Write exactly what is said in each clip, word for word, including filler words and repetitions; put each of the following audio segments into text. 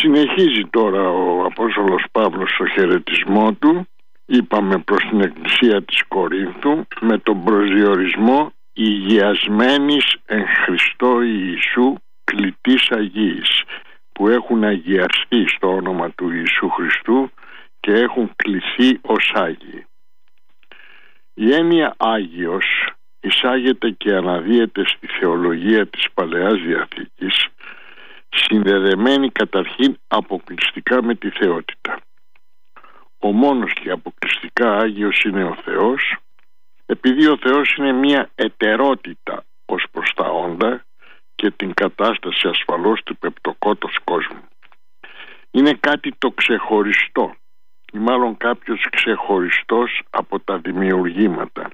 Συνεχίζει τώρα ο Απόστολος Παύλος στο χαιρετισμό του, είπαμε, προς την Εκκλησία της Κορίνθου, με τον προσδιορισμό υγιασμένης εν Χριστώ Ιησού κλητής Αγίης, που έχουν αγιαστεί στο όνομα του Ιησού Χριστού και έχουν κληθεί ως Άγιοι. Η έννοια Άγιος εισάγεται και αναδύεται στη θεολογία της Παλαιάς Διαθήκης, συνδεδεμένη καταρχήν αποκλειστικά με τη θεότητα. Ο μόνος και αποκλειστικά Άγιος είναι ο Θεός, επειδή ο Θεός είναι μια ετερότητα ως προς τα όντα και την κατάσταση ασφαλώς του πεπτοκότος κόσμου. Είναι κάτι το ξεχωριστό, ή μάλλον κάποιος ξεχωριστός από τα δημιουργήματα.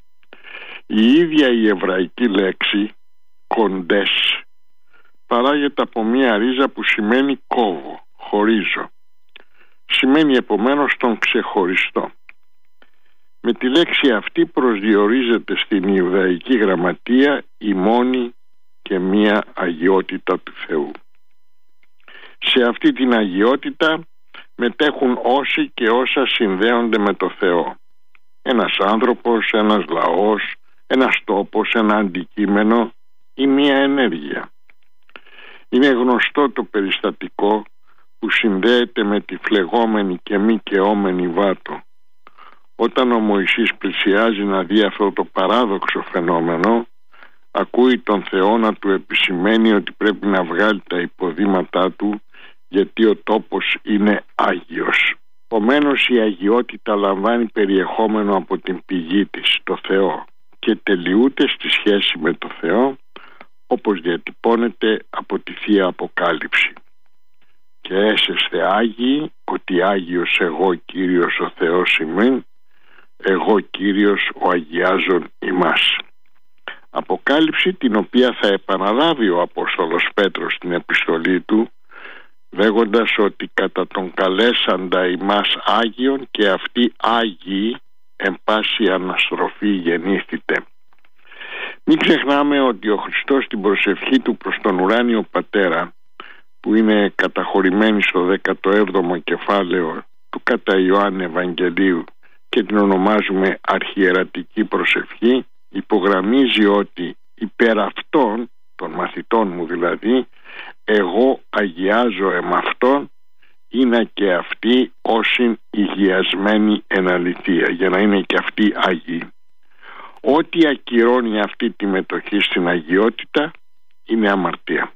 Η ίδια η εβραϊκή λέξη κοντές παράγεται από μια ρίζα που σημαίνει κόβω, χωρίζω. Σημαίνει επομένως τον ξεχωριστό. Με τη λέξη αυτή προσδιορίζεται στην Ιουδαϊκή γραμματεία η μόνη και μία αγιότητα του Θεού. Σε αυτή την αγιότητα μετέχουν όσοι και όσα συνδέονται με το Θεό. Ένας άνθρωπος, ένας λαός, ένας τόπος, ένα αντικείμενο ή μία ενέργεια. Είναι γνωστό το περιστατικό που συνδέεται με τη φλεγόμενη και μη καιόμενη βάτο. Όταν ο Μωυσής πλησιάζει να δει αυτό το παράδοξο φαινόμενο, ακούει τον Θεό να του επισημαίνει ότι πρέπει να βγάλει τα υποδήματά του, γιατί ο τόπος είναι Άγιος. Επομένως η αγιότητα λαμβάνει περιεχόμενο από την πηγή της, το Θεό, και τελειούται στη σχέση με το Θεό, όπως διατυπώνεται από τη Θεία Αποκάλυψη. Και έσεσθε Άγιοι, ότι Άγιος εγώ Κύριος ο Θεός ημίν, εγώ Κύριος ο αγιάζων ημάς. Αποκάλυψη την οποία θα επαναλάβει ο Απόστολος Πέτρος στην επιστολή του, λέγοντας ότι κατά τον καλέσαντα ημάς Άγιον και αυτοί Άγιοι εν πάση αναστροφή γεννήθητε. Μην ξεχνάμε ότι ο Χριστός στην προσευχή του προς τον ουράνιο Πατέρα, που είναι καταχωρημένη στο δέκατο έβδομο κεφάλαιο του κατά Ιωάννη Ευαγγελίου και την ονομάζουμε αρχιερατική προσευχή, υπογραμμίζει ότι υπέρ αυτών, των μαθητών μου δηλαδή, εγώ αγιάζω εμαυτόν, είναι και αυτοί όσοι υγιασμένοι εν αληθεία, για να είναι και αυτοί Άγιοι. Ό,τι ακυρώνει αυτή τη μετοχή στην αγιότητα είναι αμαρτία.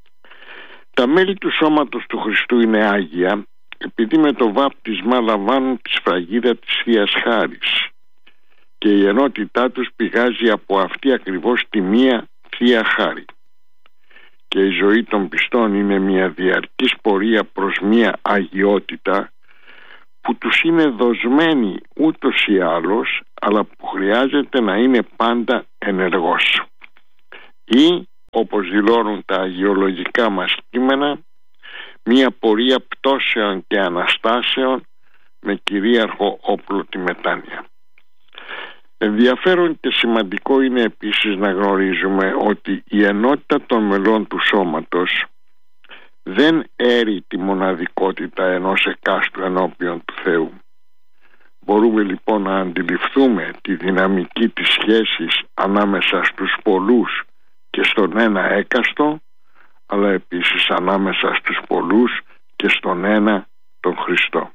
Τα μέλη του σώματος του Χριστού είναι Άγια, επειδή με το βάπτισμα λαμβάνουν τη σφραγίδα της Θείας Χάρης και η ενότητά τους πηγάζει από αυτή ακριβώς τη μία Θεία Χάρη. Και η ζωή των πιστών είναι μια διαρκής πορεία προς μια αγιότητα που τους είναι δοσμένη ούτως ή άλλως, αλλά που χρειάζεται να είναι πάντα ενεργός. Ή, όπως δηλώνουν τα αγιολογικά μας κείμενα, μια πορεία πτώσεων και αναστάσεων με κυρίαρχο όπλο τη μετάνοια. Ενδιαφέρον και σημαντικό είναι επίσης να γνωρίζουμε ότι η ενότητα των μελών του σώματος δεν έρει τη μοναδικότητα ενός εκάστου ενώπιον του Θεού. Μπορούμε λοιπόν να αντιληφθούμε τη δυναμική της σχέσης ανάμεσα στους πολλούς και στον ένα έκαστο, αλλά επίσης ανάμεσα στους πολλούς και στον ένα τον Χριστό.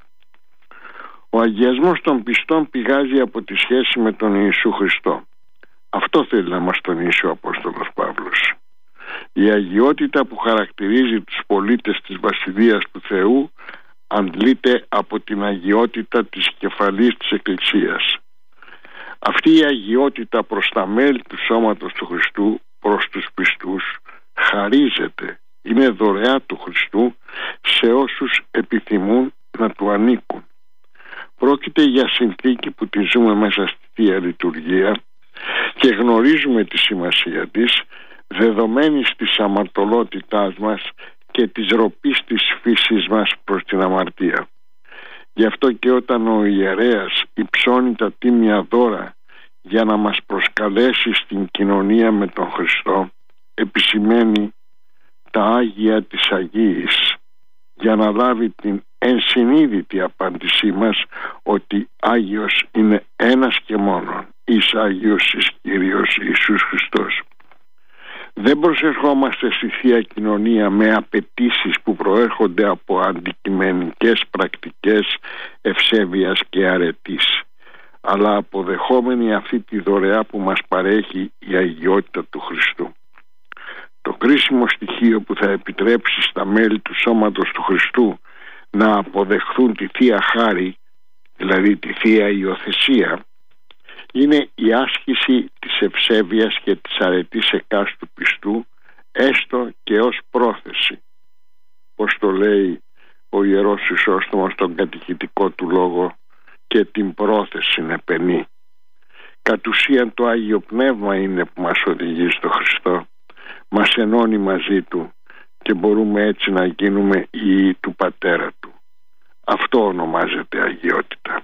Ο αγιασμός των πιστών πηγάζει από τη σχέση με τον Ιησού Χριστό. Αυτό θέλει να μας τονίσει ο Απόστολος Παύλος. Η αγιότητα που χαρακτηρίζει τους πολίτες της Βασιλείας του Θεού αντλείται από την αγιότητα της κεφαλής της Εκκλησίας. Αυτή η αγιότητα προς τα μέλη του σώματος του Χριστού, προς τους πιστούς, χαρίζεται, είναι δωρεά του Χριστού σε όσους επιθυμούν να του ανήκουν. Πρόκειται για συνθήκη που τη ζούμε μέσα στη Θεία Λειτουργία και γνωρίζουμε τη σημασία της, δεδομένης της αμαρτωλότητάς μας και της ροπής της φύσης μας προς την αμαρτία. Γι' αυτό και όταν ο ιερέας υψώνει τα τίμια δώρα για να μας προσκαλέσει στην κοινωνία με τον Χριστό, επισημαίνει τα Άγια της Αγίης, για να λάβει την ενσυνείδητη απάντησή μας ότι Άγιος είναι ένας και μόνον, εις Άγιος εις Κύριος Ιησούς Χριστός. Δεν προσερχόμαστε στη Θεία Κοινωνία με απαιτήσεις που προέρχονται από αντικειμενικές πρακτικές ευσέβειας και αρετής, αλλά αποδεχόμενοι αυτή τη δωρεά που μας παρέχει η αγιότητα του Χριστού. Το κρίσιμο στοιχείο που θα επιτρέψει στα μέλη του σώματος του Χριστού να αποδεχθούν τη Θεία Χάρη, δηλαδή τη Θεία Υιοθεσία, είναι η άσκηση της ευσέβειας και της αρετής εκάστου πιστού, έστω και ως πρόθεση. Πώς το λέει ο Ιερός Χρυσόστομος στον κατηχητικό του λόγο, και την πρόθεση επενεί. Κατ' ουσίαν το Άγιο Πνεύμα είναι που μας οδηγεί στο Χριστό, μας ενώνει μαζί Του και μπορούμε έτσι να γίνουμε ιοί του Πατέρα Του. Αυτό ονομάζεται αγιότητα.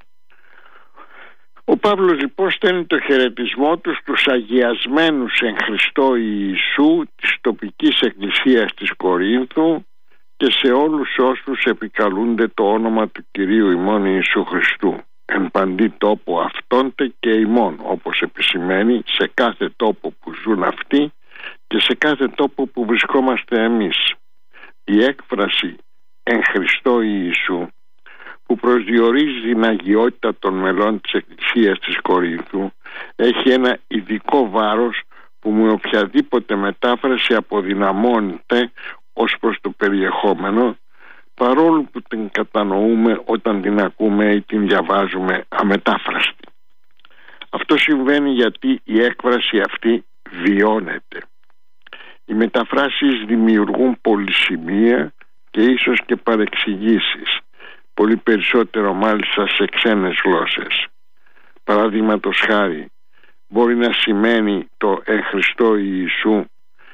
Ο Παύλος λοιπόν στέλνει το χαιρετισμό του στους αγιασμένους εν Χριστώ Ιησού της τοπικής εκκλησίας της Κορίνθου και σε όλους όσους επικαλούνται το όνομα του Κυρίου ημών Ιησού Χριστού, εν παντή τόπο αυτόντε και ημών, όπως επισημαίνει, σε κάθε τόπο που ζουν αυτοί και σε κάθε τόπο που βρισκόμαστε εμείς. Η έκφραση εν Χριστώ Ιησού, που προσδιορίζει την αγιότητα των μελών της Εκκλησίας της Κορίνθου, έχει ένα ειδικό βάρος που με οποιαδήποτε μετάφραση αποδυναμώνεται ως προς το περιεχόμενο, παρόλο που την κατανοούμε όταν την ακούμε ή την διαβάζουμε αμετάφραστη. Αυτό συμβαίνει γιατί η έκφραση αυτή βιώνεται. Οι μεταφράσεις δημιουργούν πολυσημεία και ίσως και παρεξηγήσεις, πολύ περισσότερο μάλιστα σε ξένες γλώσσες. Παραδείγματος χάρη, μπορεί να σημαίνει το εν Χριστώ Ιησού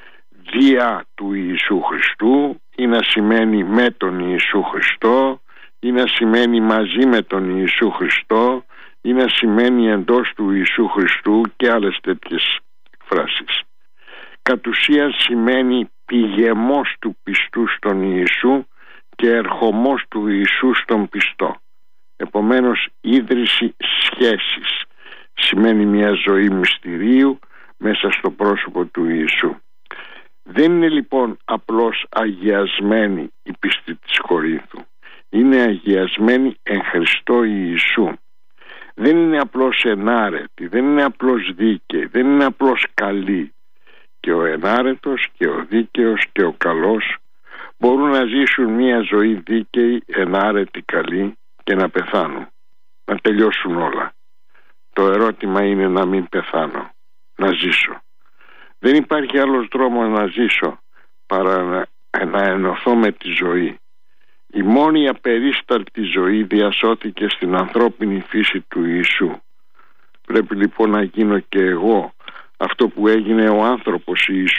δια του Ιησού Χριστού, ή να σημαίνει με τον Ιησού Χριστό, ή να σημαίνει μαζί με τον Ιησού Χριστό, ή να σημαίνει εντός του Ιησού Χριστού και άλλες τέτοιες εκφράσεις. Κατ' ουσίαν σημαίνει πηγεμός του πιστού στον Ιησού και ερχομός του Ιησού στον πιστό. Επομένως, ίδρυση σχέσης σημαίνει μια ζωή μυστηρίου μέσα στο πρόσωπο του Ιησού. Δεν είναι λοιπόν απλώς αγιασμένη η πιστή της Κορίνθου. Είναι αγιασμένη εν Χριστώ Ιησού. Δεν είναι απλώς ενάρετη, δεν είναι απλώς δίκαιη, δεν είναι απλώς καλή. Και ο ενάρετος και ο δίκαιος και ο καλός μπορούν να ζήσουν μια ζωή δίκαιη, ενάρετη, καλή και να πεθάνουν. Να τελειώσουν όλα. Το ερώτημα είναι να μην πεθάνω, να ζήσω. Δεν υπάρχει άλλος δρόμος να ζήσω παρά να, να ενωθώ με τη ζωή. Η μόνη απερίσταλτη ζωή διασώθηκε στην ανθρώπινη φύση του Ιησού. Πρέπει λοιπόν να γίνω και εγώ αυτό που έγινε ο άνθρωπος Ιησούς